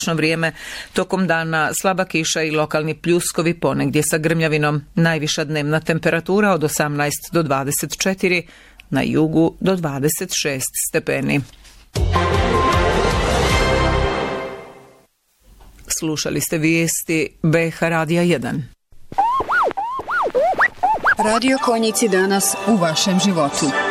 vrijeme, tokom dana slaba kiša i lokalni pljuskovi, ponegdje sa grmljavinom. Najviša dnevna temperatura od 18 do 24, na jugu do 26 stepeni. Slušali ste vijesti BH Radija 1. Radio Konjici danas u vašem životu.